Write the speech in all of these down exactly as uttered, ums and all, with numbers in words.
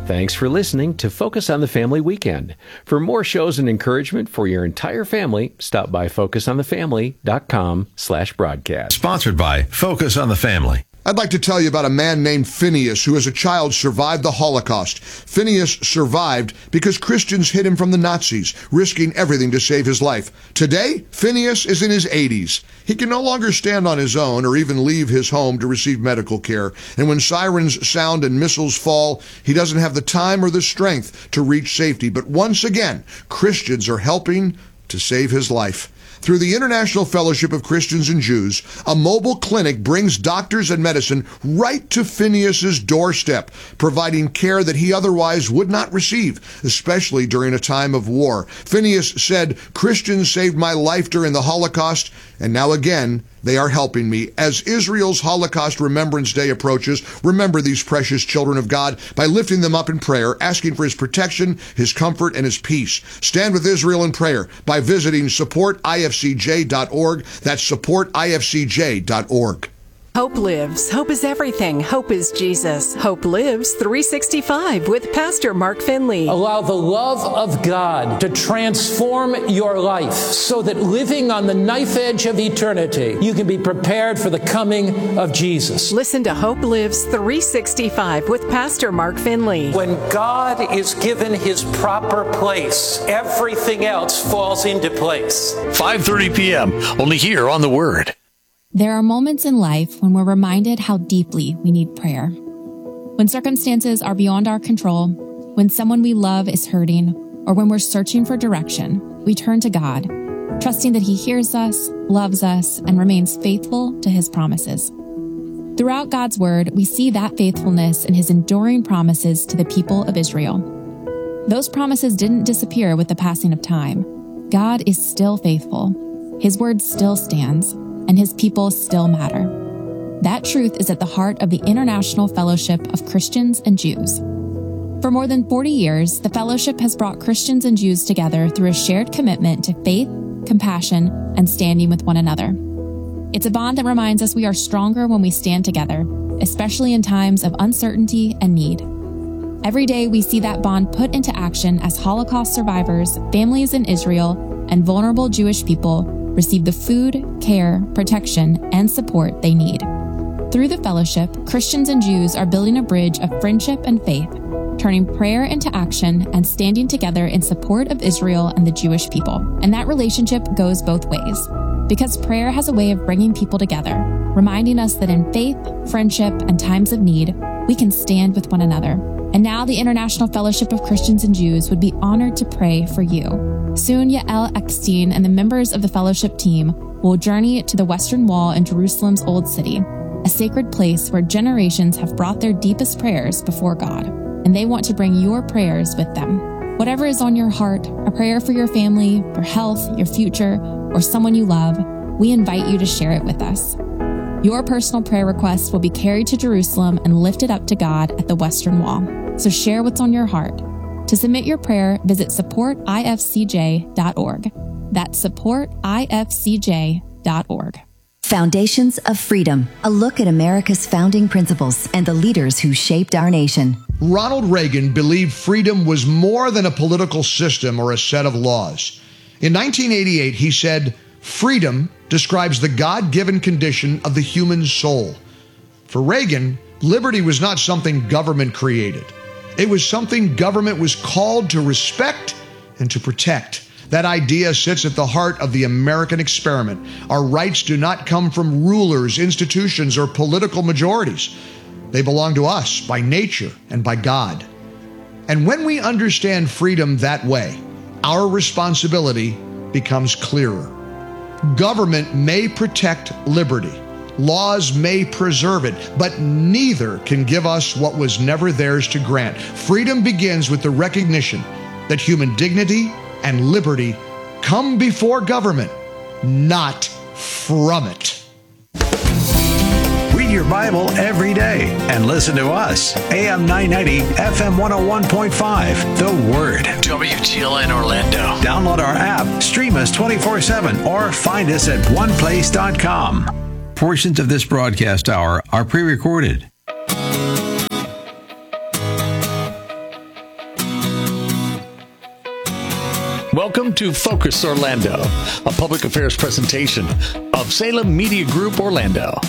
Thanks for listening to Focus on the Family Weekend. For more shows and encouragement for your entire family, stop by focus on the family dot com slash broadcast. Sponsored by Focus on the Family. I'd like to tell you about a man named Phineas who as a child survived the Holocaust. Phineas survived because Christians hid him from the Nazis, risking everything to save his life. Today, Phineas is in his eighties. He can no longer stand on his own or even leave his home to receive medical care. And when sirens sound and missiles fall, he doesn't have the time or the strength to reach safety. But once again, Christians are helping to save his life. Through the International Fellowship of Christians and Jews, a mobile clinic brings doctors and medicine right to Phineas's doorstep, providing care that he otherwise would not receive, especially during a time of war. Phineas said, "Christians saved my life during the Holocaust, and now again, they are helping me." As Israel's Holocaust Remembrance Day approaches, remember these precious children of God by lifting them up in prayer, asking for his protection, his comfort, and his peace. Stand with Israel in prayer by visiting support I F C J dot org. That's support I F C J dot org. Hope lives. Hope is everything. Hope is Jesus. Hope lives three sixty-five with Pastor Mark Finley. Allow the love of God to transform your life so that living on the knife edge of eternity, you can be prepared for the coming of Jesus. Listen to Hope Lives three sixty-five with Pastor Mark Finley. When God is given his proper place, everything else falls into place. five thirty p.m. only here on The Word. There are moments in life when we're reminded how deeply we need prayer. When circumstances are beyond our control, when someone we love is hurting, or when we're searching for direction, we turn to God, trusting that he hears us, loves us, and remains faithful to his promises. Throughout God's word, we see that faithfulness in his enduring promises to the people of Israel. Those promises didn't disappear with the passing of time. God is still faithful. His word still stands, and his people still matter. That truth is at the heart of the International Fellowship of Christians and Jews. For more than forty years, the fellowship has brought Christians and Jews together through a shared commitment to faith, compassion, and standing with one another. It's a bond that reminds us we are stronger when we stand together, especially in times of uncertainty and need. Every day we see that bond put into action as Holocaust survivors, families in Israel, and vulnerable Jewish people receive the food, care, protection, and support they need. Through the fellowship, Christians and Jews are building a bridge of friendship and faith, turning prayer into action and standing together in support of Israel and the Jewish people. And that relationship goes both ways, because prayer has a way of bringing people together, reminding us that in faith, friendship, and times of need, we can stand with one another. And now the International Fellowship of Christians and Jews would be honored to pray for you. Soon, Yael Eckstein and the members of the fellowship team will journey to the Western Wall in Jerusalem's Old City, a sacred place where generations have brought their deepest prayers before God, and they want to bring your prayers with them. Whatever is on your heart, a prayer for your family, for health, your future, or someone you love, we invite you to share it with us. Your personal prayer requests will be carried to Jerusalem and lifted up to God at the Western Wall. So share what's on your heart. To submit your prayer, visit support I F C J dot org. That's support I F C J dot org. Foundations of Freedom, a look at America's founding principles and the leaders who shaped our nation. Ronald Reagan believed freedom was more than a political system or a set of laws. In nineteen eighty-eight, he said, "Freedom describes the God-given condition of the human soul." For Reagan, liberty was not something government created. It was something government was called to respect and to protect. That idea sits at the heart of the American experiment. Our rights do not come from rulers, institutions, or political majorities. They belong to us by nature and by God. And when we understand freedom that way, our responsibility becomes clearer. Government may protect liberty. Laws may preserve it, but neither can give us what was never theirs to grant. Freedom begins with the recognition that human dignity and liberty come before government, not from it. Read your Bible every day and listen to us. A M nine ninety, F M one oh one point five, The Word. W T L N Orlando. Download our app, stream us twenty-four seven, or find us at one place dot com. Portions of this broadcast hour are pre-recorded. Welcome to Focus Orlando, a public affairs presentation of Salem Media Group Orlando.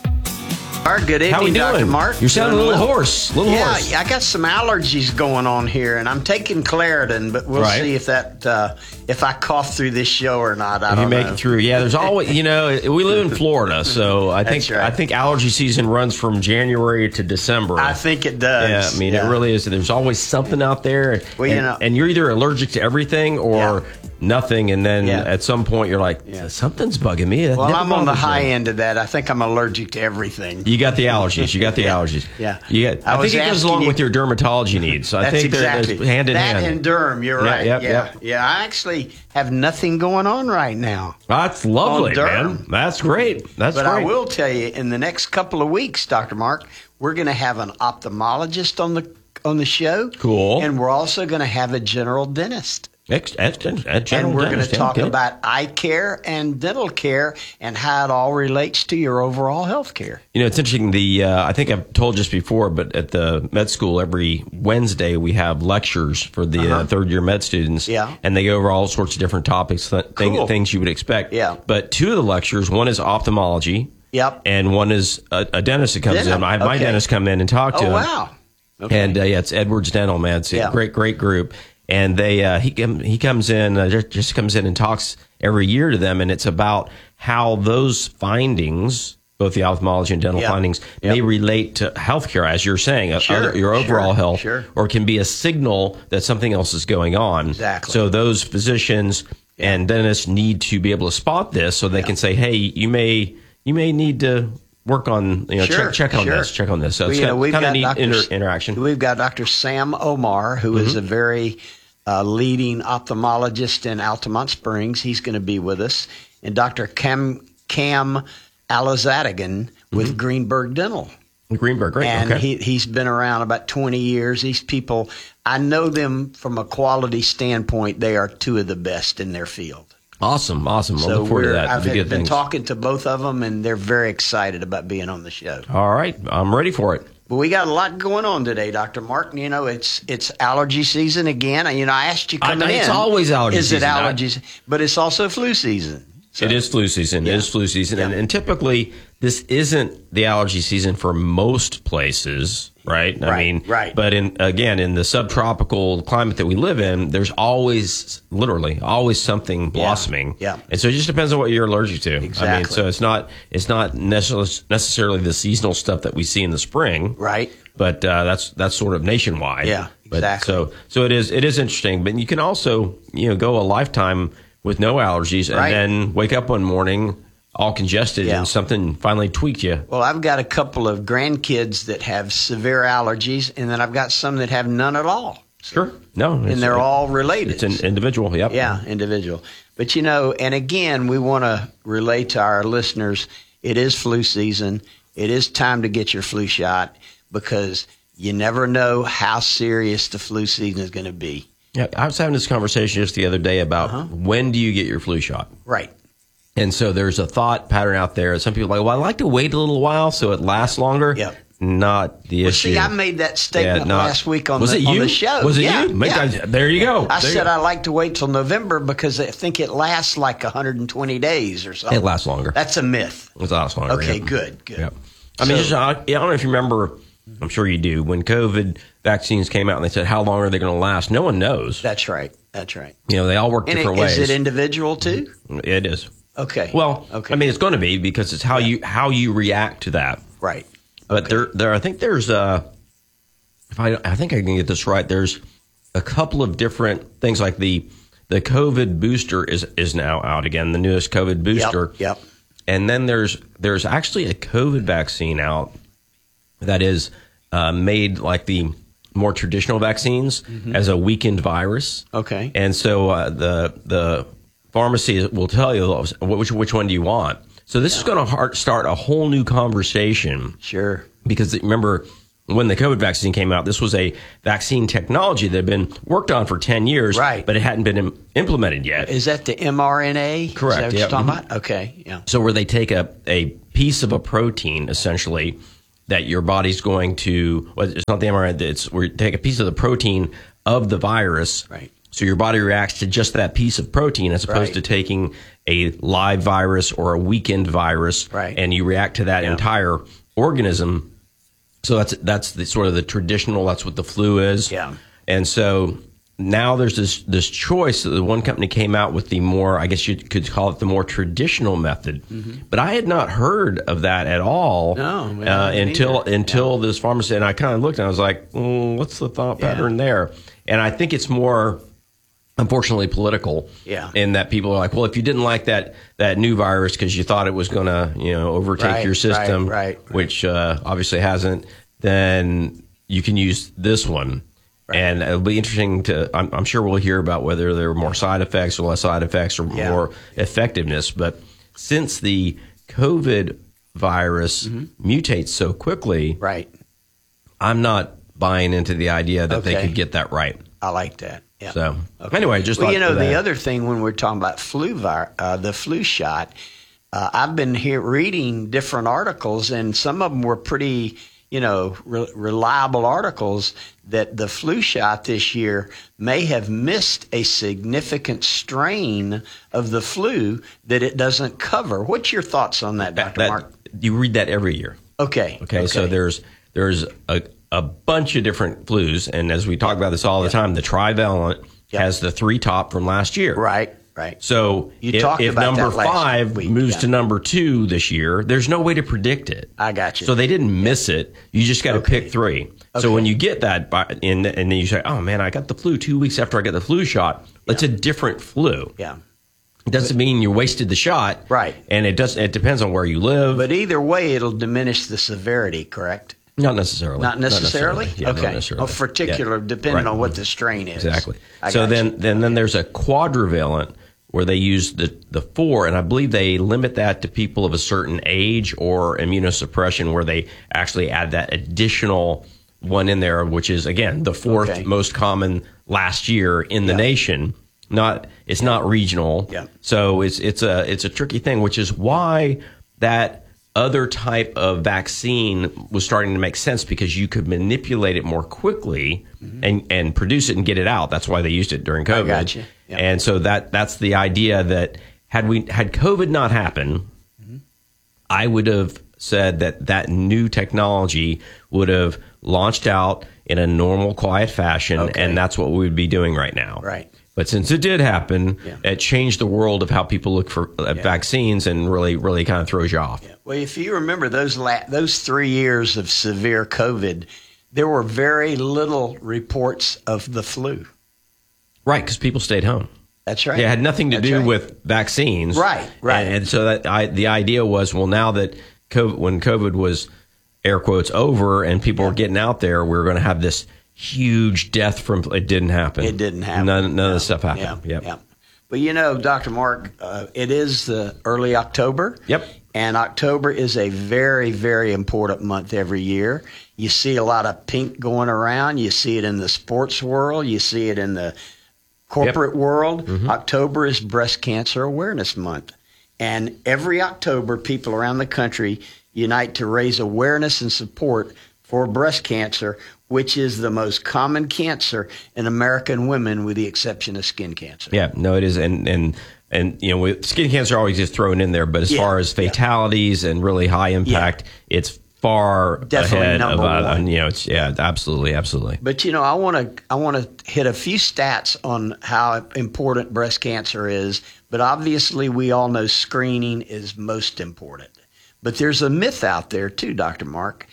Good evening, How we Doctor doing? Mark. You're sounding Doing a little well. hoarse. Little yeah, hoarse. I got some allergies going on here, and I'm taking Claritin, but we'll Right. see if that uh, if I cough through this show or not. I If don't you make know. it through, yeah. There's always, you know, we live in Florida, so I think That's right. I think allergy season runs from January to December. I think it does. Yeah, I mean, Yeah. it really is. There's always something out there, Well, and, you know- and you're either allergic to everything or Yeah. nothing, and then Yeah. at some point you're like, Yeah. something's bugging me. That Well, never I'm on the bothers me. high end of that. I think I'm allergic to everything. You got the allergies. You got the Yeah. allergies. Yeah. You got, I I, was think it goes asking along you- with your dermatology needs. So I That's think they're, exactly they're hand in that hand. and derm. You're Yeah, right. yep, yeah, yep. yeah. I actually have nothing going on right now. That's lovely, on derm. man. That's great. That's but great. I will tell you, in the next couple of weeks, Doctor Mark, we're going to have an ophthalmologist on the on the show. Cool. And we're also going to have a general dentist. Ex- ex- ex- ex- And we're going dentist, to talk okay. about eye care and dental care and how it all relates to your overall health care. You know, it's interesting. The uh, I think I've told just before, but at the med school every Wednesday we have lectures for the Uh-huh. uh, third year med students. Yeah. and they go over all sorts of different topics, th- thing, Cool. things you would expect. Yeah. But two of the lectures, one is ophthalmology. Yep. And one is a, a dentist that comes Dental, in. I have my okay. dentist come in and talk to Oh, him. wow. Okay. And uh, yeah, it's Edwards Dental, man. It's a Yeah. great, great group. And they uh, he com- he comes in uh, just, just comes in and talks every year to them, and it's about how those findings, both the ophthalmology and dental Yeah. findings, Yep. may relate to healthcare, as you're saying, uh, Sure, other, your overall sure, health, sure. or can be a signal that something else is going on. Exactly. So those physicians and dentists need to be able to spot this, so they can say, "Hey, you may you may need to work on you know Sure, check check on sure. this, check on this." So Well, it's you know, kind, we've kind of got neat Doctor inter- interaction. We've got Doctor Sam Omar, who is a very uh, leading ophthalmologist in Altamont Springs. He's going to be with us. And Doctor Cam, Cam Alizadigan with Greenberg Dental. Greenberg, great. And okay. he, he's been around about twenty years. These people, I know them from a quality standpoint. They are two of the best in their field. Awesome, awesome. I'll So look forward to we're, that. I've It'll be had- good been things. talking to both of them, and they're very excited about being on the show. All right, I'm ready for it. But we got a lot going on today, Doctor Mark. You know, it's it's allergy season again. You know, I asked you coming I- in. it's always allergy is season. it I- allergies? But it's also flu season. So- It is flu season. Yeah. It is flu season. And, Yeah. and typically, this isn't the allergy season for most places, right? I Right, mean, right. But in again, in the subtropical climate that we live in, there's always, literally, always something blossoming. yeah. And so it just depends on what you're allergic to. I mean, Exactly. so it's not it's not necess- necessarily the seasonal stuff that we see in the spring, Right. But uh, that's that's sort of nationwide. Yeah, But exactly. So so it is it is interesting. But you can also you know go a lifetime with no allergies, and Right. then wake up one morning all congested Yeah. and something finally tweaked you. Well, I've got a couple of grandkids that have severe allergies, and then I've got some that have none at all. Sure. No. it's- And they're all related. It's an individual. Yep. Yeah, individual. But you know, and again, we want to relate to our listeners, it is flu season. It is time to get your flu shot because you never know how serious the flu season is going to be. Yeah. I was having this conversation just the other day about Uh-huh. when do you get your flu shot? Right. And so there's a thought pattern out there. Some people are like, well, I like to wait a little while so it lasts longer. Yep. Not the Well, issue. see, I made that statement Yeah, not- last week on, was the, it on you? the show. Was it yeah, you? Make yeah. that- there you go. I There you said go. I like to wait till November because I think it lasts like one hundred twenty days or something. It lasts longer. That's a myth. It lasts longer. Okay, yeah. good, good. Yeah. I mean, So- just, I, I don't know if you remember, I'm sure you do, when COVID vaccines came out and they said, how long are they going to last? No one knows. That's right. That's right. You know, they all work And different it, ways. is it individual too? It is. Okay. Well, okay. I mean, it's going to be because it's how you how you react to that. right. But there, there, I think there's, uh, if I, I think I can get this right. There's a couple of different things like the the COVID booster is is now out again, the newest COVID booster. Yep. Yep. And then there's there's actually a COVID vaccine out that is uh, made like the more traditional vaccines as a weakened virus. Okay. And so uh, the the pharmacy will tell you which which one do you want. So this is going to start a whole new conversation. Sure. Because remember, when the COVID vaccine came out, this was a vaccine technology that had been worked on for ten years, Right. but it hadn't been im- implemented yet. Is that the mRNA? Correct, Is that what yeah. you're talking Mhm. about? Okay. Yeah. So where they take a, a piece of a protein, essentially, that your body's going to, well, it's not the mRNA, it's where you take a piece of the protein of the virus, Right. So your body reacts to just that piece of protein as opposed Right. to taking a live virus or a weakened virus, Right. and you react to that Yeah. entire organism. So that's that's the sort of the traditional. That's what the flu is. Yeah. And so now there's this this choice. The one company came out with the more, I guess you could call it the more traditional method. Mm-hmm. But I had not heard of that at all No, man, uh, I didn't until either. until this pharmacist. And I kind of looked and I was like, mm, what's the thought Yeah. pattern there? And I think it's more, unfortunately, political. Yeah. In that people are like, well, if you didn't like that that new virus because you thought it was going to, you know, overtake Right, your system, right, right, right. which uh, obviously hasn't, then you can use this one. Right. And it'll be interesting to, I'm, I'm sure we'll hear about whether there are more side effects or less side effects or Yeah. more effectiveness. But since the COVID virus mm-hmm. mutates so quickly, right, I'm not buying into the idea that Okay. they could get that right. I like that. Yeah. So Okay. anyway, just well, thought you know, that. the other thing when we're talking about flu vi- uh, the flu shot, uh, I've been here reading different articles, and some of them were pretty, you know, re- reliable articles that the flu shot this year may have missed a significant strain of the flu that it doesn't cover. What's your thoughts on that, Doctor That- Mark? You read that every year. Okay. Okay, so there's there's a, a bunch of different flus, and as we talk about this all the time, the trivalent Yep. has the three top from last year. Right, right. So You if, talked if about number that last five week, moves yeah. to number two this year, there's no way to predict it. I got you. So they didn't miss it. You just got to Okay. pick three. Okay. So when you get that, by, in, and then you say, "Oh man, I got the flu two weeks after I got the flu shot." It's a different flu. Yeah. It doesn't mean you wasted the shot, Right. And it does. It depends on where you live. But either way, it'll diminish the severity, correct? Not necessarily. Not necessarily? Yeah, okay. not necessarily. Oh, particular, Yeah. depending Right. on what the strain is. Exactly. I So got then, you. then, then there's a quadrivalent where they use the, the four, and I believe they limit that to people of a certain age or immunosuppression, where they actually add that additional one in there, which is again the fourth Okay. most common last year in the Yeah. nation. Not it's not regional. Yeah. So it's it's a it's a tricky thing, which is why that other type of vaccine was starting to make sense, because you could manipulate it more quickly mm-hmm. and, and produce it and get it out. That's why they used it during COVID. I got you. Yep. And so that that's the idea that had we had COVID not happened, mm-hmm. I would have said that that new technology would have launched out in a normal, quiet fashion, Okay. and that's what we would be doing right now. Right. But since it did happen, Yeah. it changed the world of how people look for uh, Yeah. vaccines, and really, really kind of throws you off. Yeah. Well, if you remember those la- those three years of severe COVID, there were very little reports of the flu. Right, because people stayed home. That's right. It had nothing to That's do right. with vaccines. Right, right. And, and so that I, the idea was, well, now that COVID, when COVID was air quotes over and people Yeah. were getting out there, we were going to have this huge death from. It didn't happen. It didn't happen. None, none No. of this stuff happened. Yeah, Yep. yeah. But you know, Doctor Mark, uh, it is the early October. Yep. And October is a very, very important month every year. You see a lot of pink going around. You see it in the sports world. You see it in the corporate Yep. world. Mm-hmm. October is Breast Cancer Awareness Month. And every October, people around the country unite to raise awareness and support for breast cancer, which is the most common cancer in American women, with the exception of skin cancer. Yeah, no, it is, and and and you know, with skin cancer always gets thrown in there, but as Yeah, far as fatalities yeah. and really high impact, yeah. it's far Definitely ahead number of uh, one. you know, it's yeah, absolutely, absolutely. But you know, I want to I want to hit a few stats on how important breast cancer is. But obviously, we all know screening is most important. But there's a myth out there too, Doctor Mark.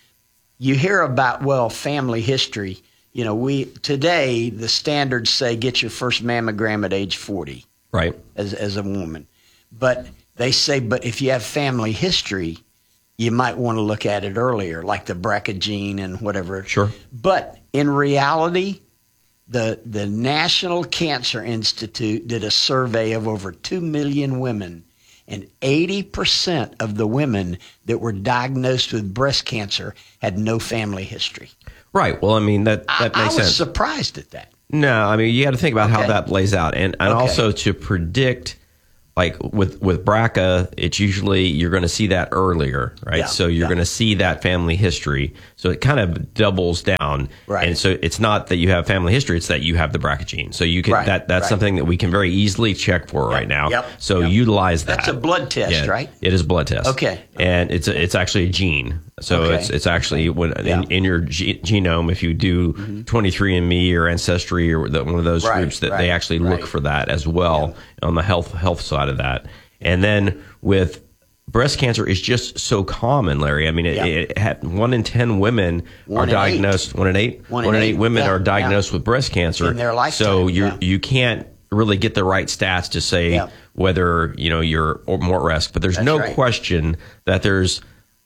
You hear about, well, family history. You know, we today the standards say get your first mammogram at age forty, right? As as a woman, but they say, but if you have family history, you might want to look at it earlier, like the B R C A gene and whatever. Sure. But in reality, the the National Cancer Institute did a survey of over two million women, and eighty percent of the women that were diagnosed with breast cancer had no family history. Right. Well, I mean, that, that I, makes I was sense. surprised at that. No, I mean, you got to think about Okay. how that plays out. And, and Okay. also to predict like with with B R C A, it's usually you're going to see that earlier, right? Yeah, so you're yeah. going to see that family history. So it kind of doubles down, right? And so it's not that you have family history; it's that you have the B R C A gene. So you can Right, that that's right. something that we can very easily check for Yep, right now. yep, So yep. utilize that. That's a blood test, Yeah, right? It is a blood test. Okay. And it's a, it's actually a gene. So Okay. it's it's actually when Yeah. in, in your ge- genome, if you do Mm-hmm. twenty-three and me or Ancestry or the, one of those Right, groups, that right, they actually look right. for that as well on the health health side of that. And then with breast cancer is just so common, Larry. I mean, it, Yeah. it had one in ten women One are in eight. diagnosed. One in eight. One in in eight, eight, women yeah, are diagnosed yeah. with breast cancer In their lifetime, So you yeah. you can't really get the right stats to say Yeah. whether you know you're or more at risk. But there's That's no right. question that there's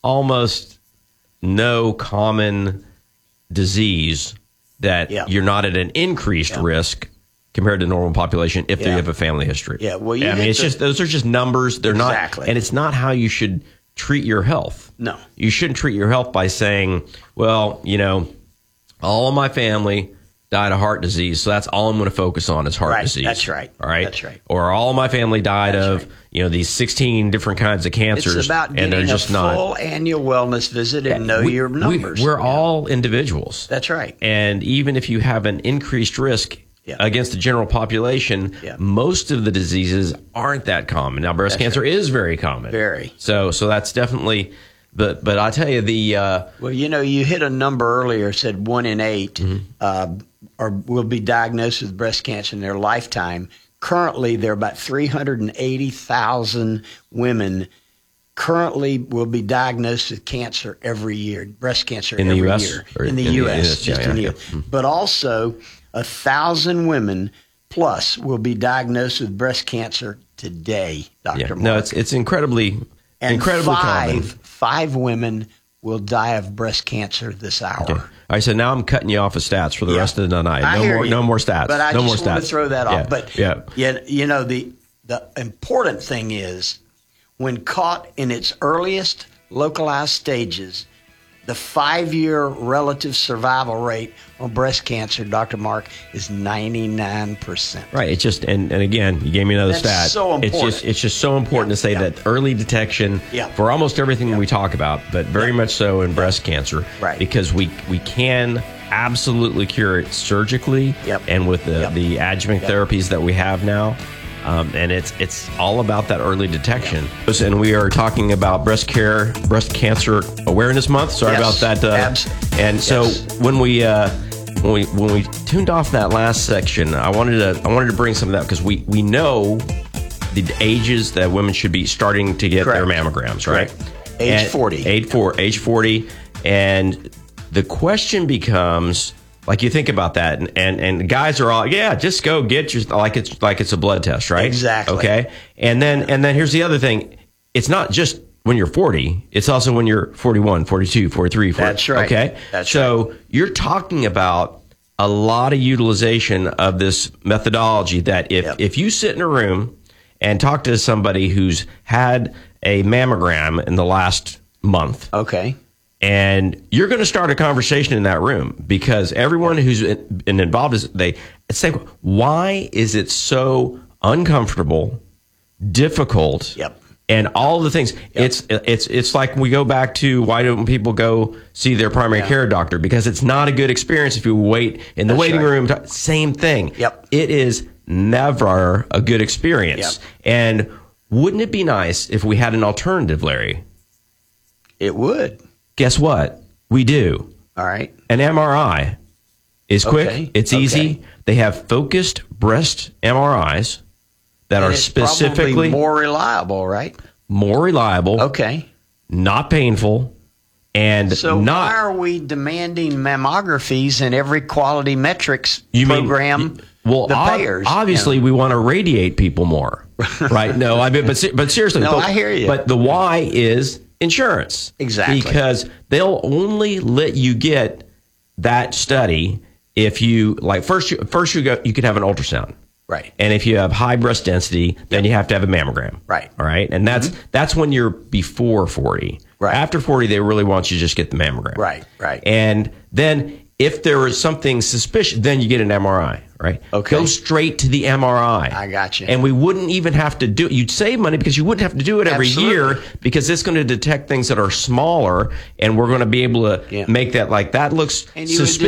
almost no common disease that Yeah. you're not at an increased Yeah. risk compared to normal population if Yeah. you have a family history. Yeah, well, you I mean, hit it's the- just those are just numbers. They're Exactly. not, and it's not how you should treat your health. No. You shouldn't treat your health by saying, "Well, you know, all of my family died of heart disease, so that's all I'm going to focus on is heart Right, disease." that's right, All right. that's right. Or all of my family died That's of right. you know these sixteen different kinds of cancers, It's about and they're getting just a not. full annual wellness visit and know We- your we- numbers. we're all individuals. That's right. And even if you have an increased risk Yeah. against the general population, Yeah. most of the diseases aren't that common. Now, breast That's cancer right. is very common. Very. So, so that's definitely. But, but I tell you, the uh, Well, you know, you hit a number earlier, said one in eight Mm-hmm. uh, are, will be diagnosed with breast cancer in their lifetime. Currently, there are about three hundred eighty thousand women currently will be diagnosed with cancer every year, breast cancer In the every U S? year. Or In the in the U S, U S, just yeah, in the yeah, U S. But also, a thousand women plus will be diagnosed with breast cancer today, Doctor yeah. Mark. No, it's it's incredibly and incredibly five, common. five women will die of breast cancer this hour. Okay. All right, so now I'm cutting you off of stats for the Yeah. rest of the night. I No hear more, you. no more stats. But I no just more want stats. to throw that Yeah. off. But yeah, you, you know, the the important thing is when caught in its earliest localized stages, the five-year relative survival rate on breast cancer, Doctor Mark, is ninety-nine percent. right. It's just and, and again, you gave me another That's stat. so It's important. just it's just so important Yeah, to say yeah. that early detection Yeah. for almost everything we talk about, but very much so in breast cancer, Right. Because we we can absolutely cure it surgically, Yep. and with the Yep. the adjuvant Yep. therapies that we have now. Um, and it's it's all about that early detection. And we are talking about breast care, breast cancer awareness month. Sorry Yes. about that. Uh, Abs- and so yes. when we uh, when we when we tuned off that last section, I wanted to I wanted to bring some of that because we we know the ages that women should be starting to get Correct. their mammograms, right? Correct. Age And- forty. Age four, age forty, and the question becomes. Like you think about that, and, and and guys are all, yeah, just go get your like it's like it's a blood test, right? Exactly. Okay, and then and then here's the other thing: it's not just when you're forty; it's also when you're forty-one, forty-two, forty-three. forty, That's right. Okay, That's so you're talking about a lot of utilization of this methodology. That if Yep. if you sit in a room and talk to somebody who's had a mammogram in the last month, Okay. and you're going to start a conversation in that room because everyone who's been involved is they say, why is it so uncomfortable, difficult, Yep. and all the things? It's it's it's like we go back to why don't people go see their primary Yeah. care doctor because it's not a good experience if you wait in the That's waiting right. room. Same thing. Yep. It is never a good experience. Yep. And wouldn't it be nice if we had an alternative, Larry? It would. Guess what? We do. All right. An M R I is quick. Okay, It's okay. easy. They have focused breast M R Is that And are it's specifically probably more, more reliable, right? reliable, Okay. not painful, and So not. why are we demanding mammographies in every quality metrics You mean- program? well, the ob- payers. obviously, you know? we want to radiate people more, right? No, I mean, but se- but seriously, No, but, I hear you. But the why is insurance, Exactly. because they'll only let you get that study if you like first. You, first, you go. You could have an ultrasound. Right. And if you have high breast density, then you have to have a mammogram. Right. All right. And that's that's when you're before forty. Right. After forty, they really want you to just get the mammogram. Right, right. And then If there is something suspicious, then you get an M R I, right? Okay. Go straight to the M R I. I got you. And we wouldn't even have to do it. You'd save money because you wouldn't have to do it every Absolutely. year because it's going to detect things that are smaller, and we're going to be able to Yeah. make that like that looks And you would suspicious.